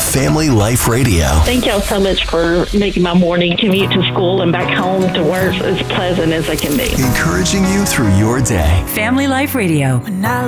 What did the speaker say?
Family Life Radio. Thank y'all so much for making my morning commute to school and back home to work as pleasant as I can be. Encouraging you through your day. Family Life Radio. When I